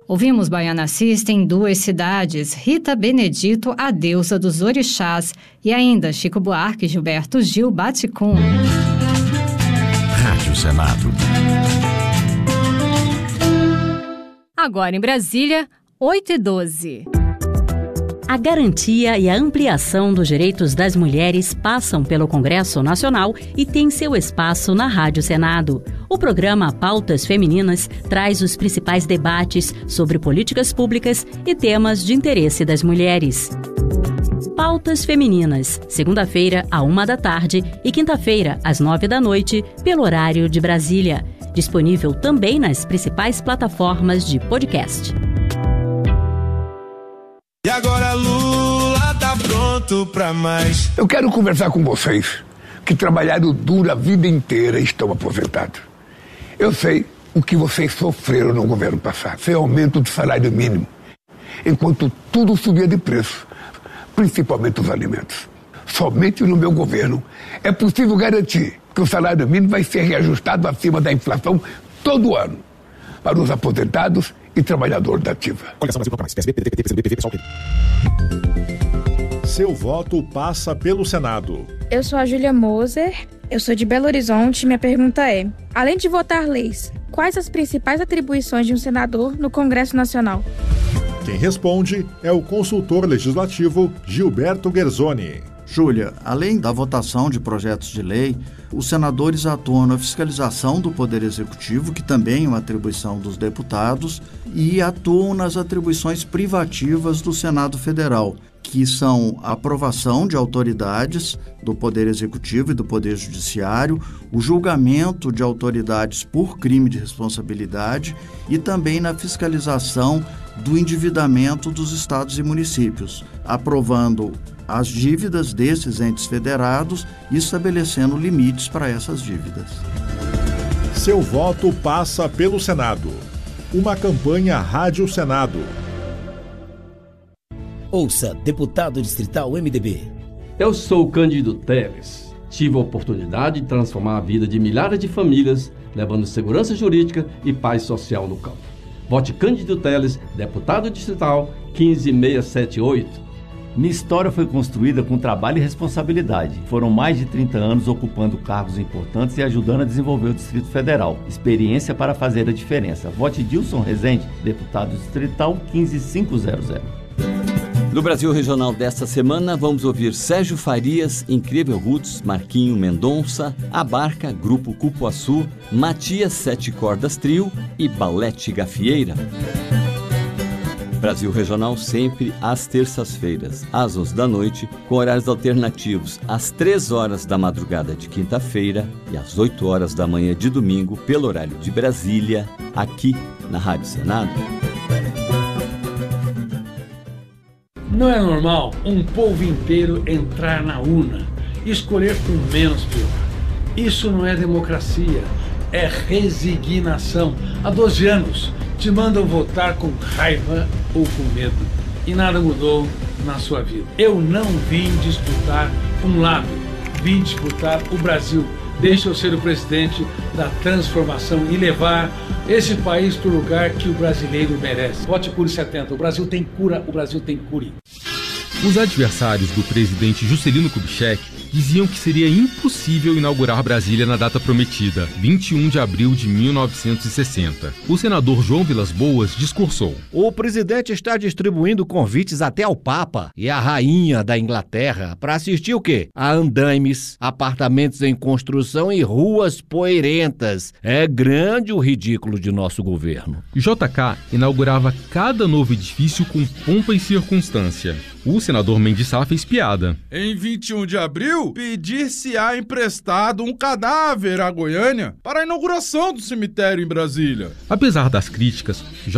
Ouvimos Baiana System, Duas Cidades, Rita Benedito, a deusa dos orixás, e ainda Chico Buarque e Gilberto Gil, Baticum. Rádio Senado. Agora em Brasília, 8h12. A garantia e a ampliação dos direitos das mulheres passam pelo Congresso Nacional e tem seu espaço na Rádio Senado. O programa Pautas Femininas traz os principais debates sobre políticas públicas e temas de interesse das mulheres. Pautas Femininas, segunda-feira, à 13h, e quinta-feira, às 21h, pelo horário de Brasília. Disponível também nas principais plataformas de podcast. E agora Lula tá pronto pra mais. Eu quero conversar com vocês que trabalharam duro a vida inteira e estão aposentados. Eu sei o que vocês sofreram no governo passado. Foi aumento do salário mínimo, enquanto tudo subia de preço, principalmente os alimentos. Somente no meu governo é possível garantir que o salário mínimo vai ser reajustado acima da inflação todo ano para os aposentados e trabalhadores da ativa. Seu voto passa pelo Senado. Eu sou a Júlia Moser, eu sou de Belo Horizonte e minha pergunta é: além de votar leis, quais as principais atribuições de um senador no Congresso Nacional? Quem responde é o consultor legislativo Gilberto Guerzoni. Júlia, além da votação de projetos de lei, os senadores atuam na fiscalização do Poder Executivo, que também é uma atribuição dos deputados, e atuam nas atribuições privativas do Senado Federal, que são a aprovação de autoridades do Poder Executivo e do Poder Judiciário, o julgamento de autoridades por crime de responsabilidade e também na fiscalização do endividamento dos estados e municípios, aprovando as dívidas desses entes federados e estabelecendo limites para essas dívidas. Seu voto passa pelo Senado. Uma campanha Rádio Senado. Ouça Deputado Distrital MDB. Eu sou Cândido Teles. Tive a oportunidade de transformar a vida de milhares de famílias, levando segurança jurídica e paz social no campo. Vote Cândido Teles, Deputado Distrital 15678. Minha história foi construída com trabalho e responsabilidade. Foram mais de 30 anos ocupando cargos importantes e ajudando a desenvolver o Distrito Federal. Experiência para fazer a diferença. Vote Dilson Rezende, Deputado Distrital 15500. No Brasil Regional desta semana, vamos ouvir Sérgio Farias, Incrível Roots, Marquinho Mendonça, Abarca, Grupo Cupuaçu, Matias Sete Cordas Trio e Balete Gafieira. Brasil Regional sempre às terças-feiras, às 11 da noite, com horários alternativos às 3 horas da madrugada de quinta-feira e às 8 horas da manhã de domingo, pelo horário de Brasília, aqui na Rádio Senado. Não é normal um povo inteiro entrar na urna e escolher com menos pior. Isso não é democracia, é resignação. Há 12 anos te mandam votar com raiva ou com medo e nada mudou na sua vida. Eu não vim disputar um lado, vim disputar o Brasil. Deixa eu ser o presidente da transformação e levar esse país para o lugar que o brasileiro merece. Vote Cure 70. O Brasil tem cura, o Brasil tem cure. Os adversários do presidente Juscelino Kubitschek diziam que seria impossível inaugurar Brasília na data prometida, 21 de abril de 1960. O senador João Vilas Boas discursou. O presidente está distribuindo convites até ao Papa e à Rainha da Inglaterra para assistir o quê? A andaimes, apartamentos em construção e ruas poeirentas. É grande o ridículo de nosso governo. JK inaugurava cada novo edifício com pompa e circunstância. O senador Mendes Sá fez piada. Em 21 de abril, pedir-se-á emprestado um cadáver à Goiânia para a inauguração do cemitério em Brasília. Apesar das críticas,